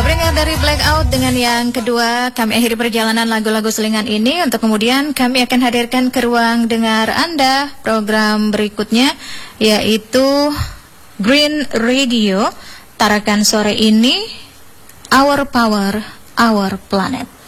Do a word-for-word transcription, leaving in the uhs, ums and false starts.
Pendengar dari Blackout, dengan yang kedua kami akhiri perjalanan lagu-lagu selingan ini untuk kemudian kami akan hadirkan ke ruang dengar Anda program berikutnya, yaitu Green Radio. Tarakan sore ini, Our Power, Our Planet.